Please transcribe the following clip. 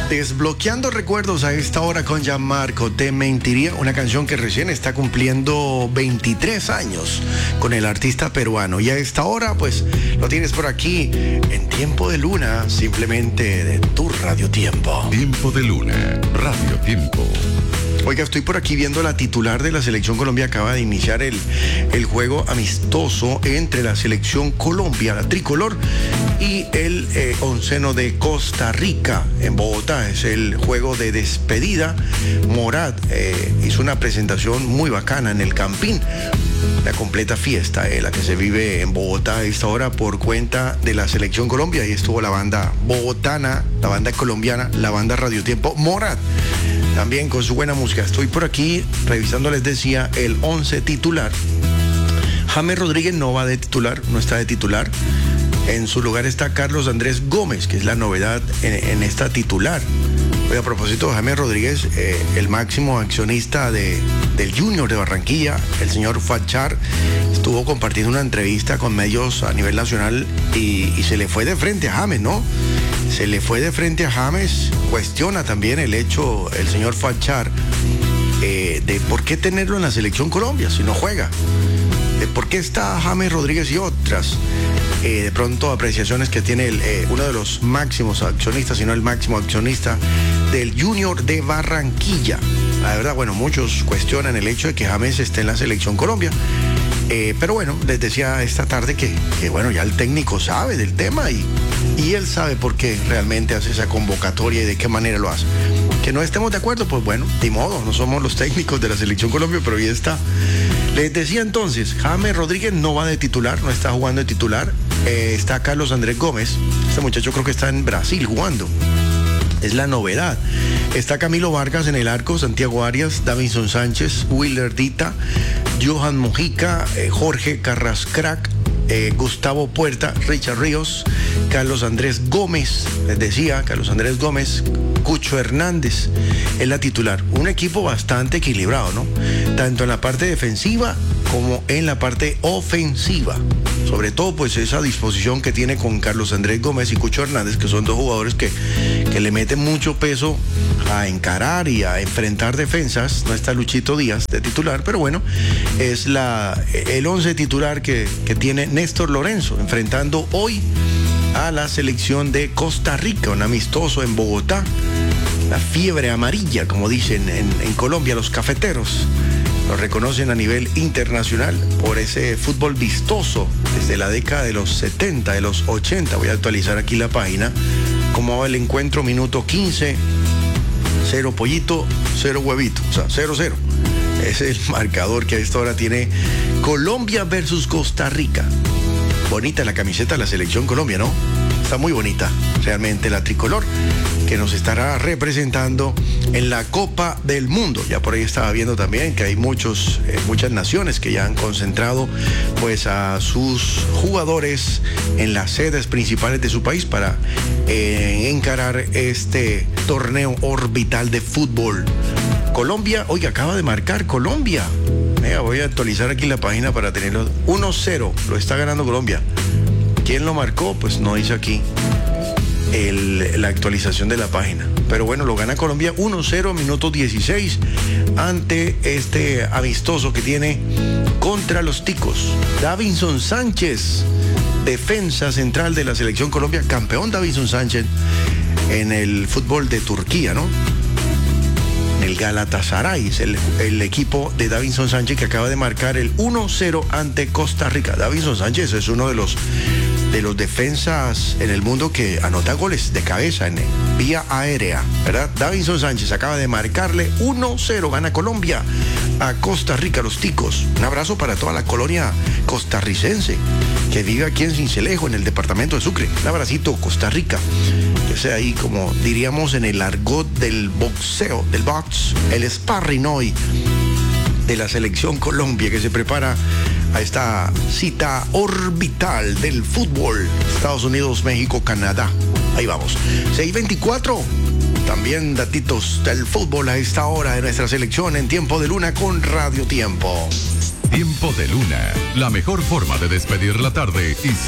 Desbloqueando recuerdos a esta hora con Gianmarco Te Mentiría, una canción que recién está cumpliendo 23 años con el artista peruano. Y a esta hora, pues, lo tienes por aquí en Tiempo de Luna, simplemente de tu Radio Tiempo. Tiempo de Luna, Radio Tiempo. Oiga, estoy por aquí viendo la titular de la Selección Colombia. Acaba de iniciar el juego amistoso entre la Selección Colombia, la tricolor, y el onceno de Costa Rica en Bogotá. Es el juego de despedida. Morad hizo una presentación muy bacana en el Campín. La completa fiesta, la que se vive en Bogotá a esta hora por cuenta de la Selección Colombia. Ahí estuvo la banda bogotana, la banda colombiana, la banda Radio Tiempo, Morad, también con su buena música. Estoy por aquí revisando, les decía, el 11 titular. James Rodríguez no va de titular, no está de titular. En su lugar está Carlos Andrés Gómez, que es la novedad en esta titular. Oye, a propósito de James Rodríguez, el máximo accionista del Junior de Barranquilla, el señor Fachar, estuvo compartiendo una entrevista con medios a nivel nacional y se le fue de frente a James, ¿no? Se le fue de frente a James. Cuestiona también el hecho, el señor Fachar, de por qué tenerlo en la Selección Colombia si no juega. De por qué está James Rodríguez y otras. De pronto apreciaciones que tiene uno de los máximos accionistas, si no el máximo accionista del Junior de Barranquilla. La verdad, bueno, muchos cuestionan el hecho de que James esté en la Selección Colombia. Pero bueno, les decía esta tarde que bueno, ya el técnico sabe del tema y él sabe por qué realmente hace esa convocatoria y de qué manera lo hace. Que no estemos de acuerdo, pues bueno, de modo, no somos los técnicos de la Selección Colombia, pero ahí está. Les decía entonces, James Rodríguez no va de titular, no está jugando de titular. Está Carlos Andrés Gómez, este muchacho creo que está en Brasil jugando. Es la novedad. Está Camilo Vargas en el arco, Santiago Arias, Davinson Sánchez, Willer Dita, Johan Mojica, Jorge Carrascrac, Gustavo Puerta, Richard Ríos, Carlos Andrés Gómez, les decía, Carlos Andrés Gómez, Cucho Hernández es la titular. Un equipo bastante equilibrado, ¿no? Tanto en la parte defensiva como en la parte ofensiva. Sobre todo, pues, esa disposición que tiene con Carlos Andrés Gómez y Cucho Hernández, que son dos jugadores que le meten mucho peso a encarar y a enfrentar defensas. No está Luchito Díaz de titular, pero bueno, es el 11 titular que tiene Néstor Lorenzo, enfrentando hoy a la selección de Costa Rica, un amistoso en Bogotá. La fiebre amarilla, como dicen en Colombia, los cafeteros. Lo reconocen a nivel internacional por ese fútbol vistoso desde la década de los 70, de los 80. Voy a actualizar aquí la página. Cómo va el encuentro, minuto 15. 0 pollito, 0 huevito. O sea, 0-0. Ese es el marcador que a esta hora tiene Colombia versus Costa Rica. Bonita la camiseta de la Selección Colombia, ¿no? Está muy bonita, realmente, la tricolor, que nos estará representando en la Copa del Mundo. Ya por ahí estaba viendo también que hay muchas naciones que ya han concentrado pues a sus jugadores en las sedes principales de su país para encarar este torneo orbital de fútbol. Colombia, oye, acaba de marcar Colombia. Voy a actualizar aquí la página para tenerlo. 1-0, lo está ganando Colombia. ¿Quién lo marcó? Pues no dice aquí la actualización de la página. Pero bueno, lo gana Colombia 1-0, minuto 16, ante este amistoso que tiene contra los ticos. Davinson Sánchez, defensa central de la Selección Colombia, campeón Davinson Sánchez en el fútbol de Turquía, ¿no? El Galatasaray es el equipo de Davinson Sánchez, que acaba de marcar el 1-0 ante Costa Rica. Davinson Sánchez es uno de los defensas en el mundo que anota goles de cabeza en vía aérea, ¿verdad? Davinson Sánchez acaba de marcarle 1-0, gana Colombia a Costa Rica, los ticos. Un abrazo para toda la colonia costarricense que vive aquí en Sincelejo, en el departamento de Sucre. Un abracito, Costa Rica. Que sea ahí, como diríamos en el argot del boxeo, del box, el sparring hoy de la Selección Colombia, que se prepara a esta cita orbital del fútbol. Estados Unidos, México, Canadá. Ahí vamos. 6:24. También datitos del fútbol a esta hora de nuestra selección en Tiempo de Luna con Radio Tiempo. Tiempo de Luna, la mejor forma de despedir la tarde y